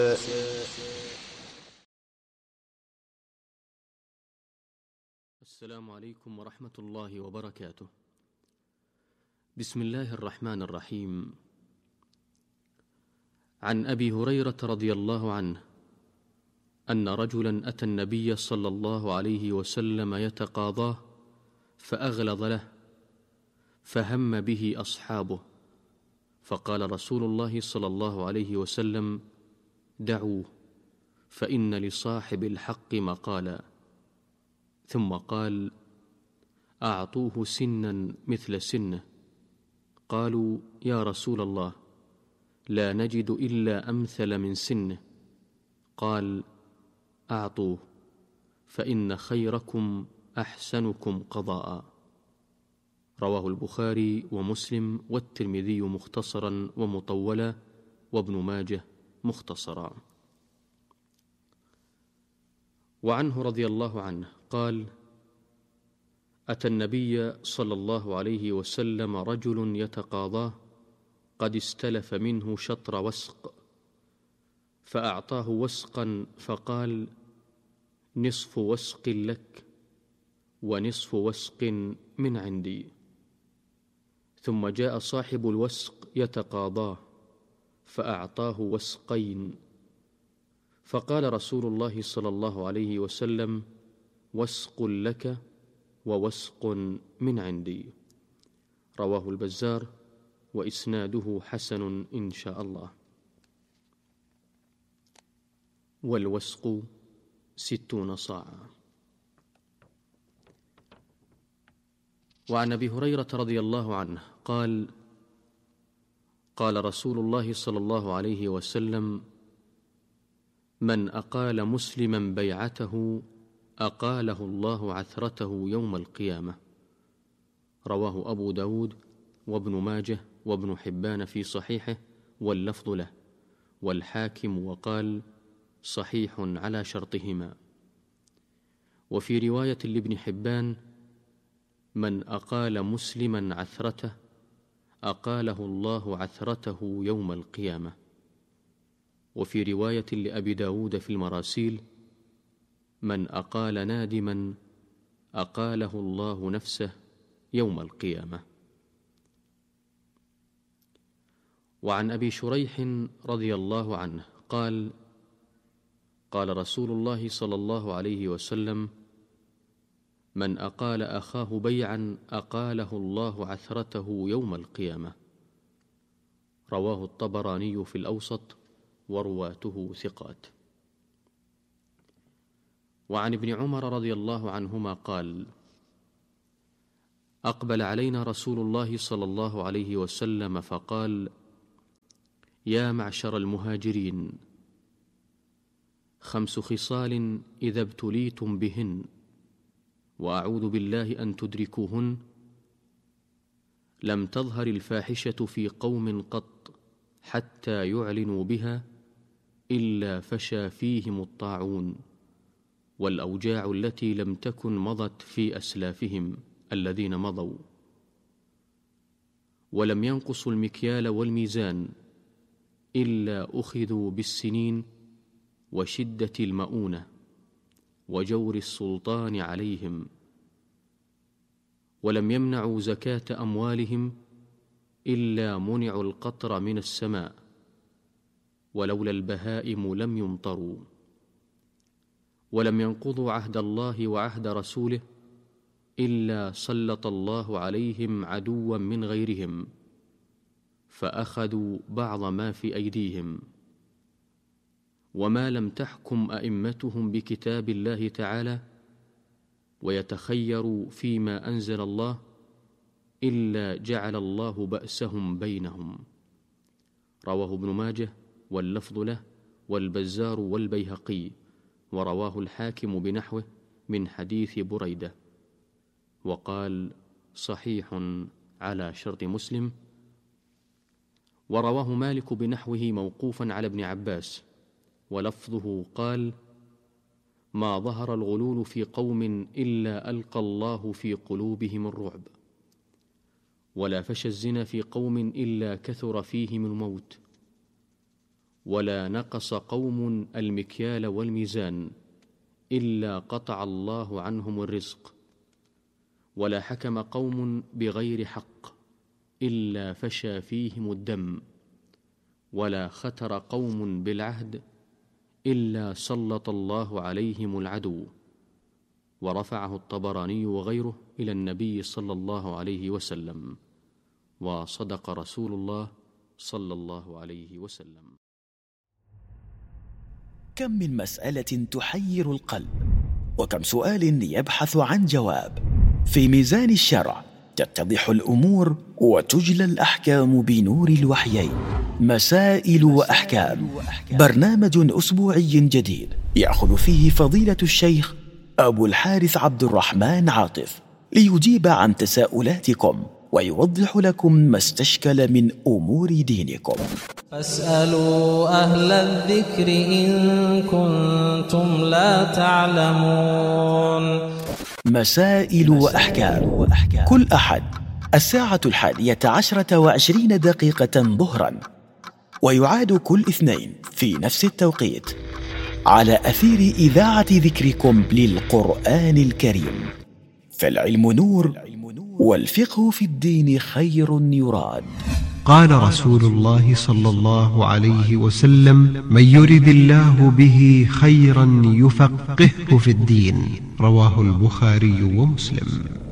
السلام عليكم ورحمة الله وبركاته. بسم الله الرحمن الرحيم. عن أبي هريرة رضي الله عنه أن رجلا أتى النبي صلى الله عليه وسلم يتقاضاه فأغلظ له، فهم به أصحابه، فقال رسول الله صلى الله عليه وسلم: دعوه، فإن لصاحب الحق مقالا. ثم قال: أعطوه سنا مثل سنه. قالوا: يا رسول الله، لا نجد إلا أمثل من سنه. قال: أعطوه، فإن خيركم أحسنكم قضاء. رواه البخاري ومسلم والترمذي مختصرا ومطولا، وابن ماجه مختصرا. وعنه رضي الله عنه قال: أتى النبي صلى الله عليه وسلم رجل يتقاضاه قد استلف منه شطر وسق، فأعطاه وسقا فقال: نصف وسق لك ونصف وسق من عندي. ثم جاء صاحب الوسق يتقاضاه فأعطاه وسقين، فقال رسول الله صلى الله عليه وسلم: وسق لك ووسق من عندي. رواه البزار وإسناده حسن إن شاء الله. والوسق 60 صاعا. وعن أبي هريرة رضي الله عنه قال: قال رسول الله صلى الله عليه وسلم: من أقال مسلما بيعته أقاله الله عثرته يوم القيامة. رواه أبو داود وابن ماجه وابن حبان في صحيحه، واللفظ له، والحاكم وقال: صحيح على شرطهما. وفي رواية لابن حبان: من أقال مسلما عثرته أقاله الله عثرته يوم القيامة. وفي رواية لأبي داود في المراسيل: من أقال نادما أقاله الله نفسه يوم القيامة. وعن أبي شريح رضي الله عنه قال: قال رسول الله صلى الله عليه وسلم: من أقال أخاه بيعا أقاله الله عثرته يوم القيامة. رواه الطبراني في الأوسط ورواته ثقات. وعن ابن عمر رضي الله عنهما قال: أقبل علينا رسول الله صلى الله عليه وسلم فقال: يا معشر المهاجرين، 5 خصال إذا ابتليتم بهن وأعوذ بالله أن تدركوهن: لم تظهر الفاحشة في قوم قط حتى يعلنوا بها إلا فشى فيهم الطاعون والأوجاع التي لم تكن مضت في أسلافهم الذين مضوا، ولم ينقصوا المكيال والميزان إلا أخذوا بالسنين وشدة المؤونة وجور السلطان عليهم، ولم يمنعوا زكاة أموالهم إلا منعوا القطر من السماء، ولولا البهائم لم يمطروا، ولم ينقضوا عهد الله وعهد رسوله إلا سلط الله عليهم عدوا من غيرهم فأخذوا بعض ما في أيديهم، وما لم تحكم أئمتهم بكتاب الله تعالى ويتخيروا فيما أنزل الله إلا جعل الله بأسهم بينهم. رواه ابن ماجه واللفظ له، والبزار والبيهقي، ورواه الحاكم بنحوه من حديث بريدة، وقال: صحيح على شرط مسلم. ورواه مالك بنحوه موقوفا على ابن عباس، ولفظه قال: ما ظهر الغلول في قوم إلا ألقى الله في قلوبهم الرعب، ولا فشى الزنا في قوم إلا كثر فيهم الموت، ولا نقص قوم المكيال والميزان إلا قطع الله عنهم الرزق، ولا حكم قوم بغير حق إلا فشى فيهم الدم، ولا ختر قوم بالعهد إلا سلط الله عليهم العدو. ورفعه الطبراني وغيره إلى النبي صلى الله عليه وسلم، وصدق رسول الله صلى الله عليه وسلم. كم من مسألة تحير القلب، وكم سؤال يبحث عن جواب. في ميزان الشرع تتضح الأمور وتجلى الأحكام بنور الوحيين. مسائل وأحكام، برنامج أسبوعي جديد يأخذ فيه فضيلة الشيخ أبو الحارث عبد الرحمن عاطف ليجيب عن تساؤلاتكم ويوضح لكم ما استشكل من أمور دينكم. فاسألوا أهل الذكر إن كنتم لا تعلمون. مسائل وأحكام، كل أحد 11:20 ظهرا، ويعاد كل اثنين في نفس التوقيت على أثير إذاعة ذكركم للقرآن الكريم. فالعلم نور، والفقه في الدين خير يراد. قال رسول الله صلى الله عليه وسلم: من يرد الله به خيرا يفقهه في الدين. رواه البخاري ومسلم.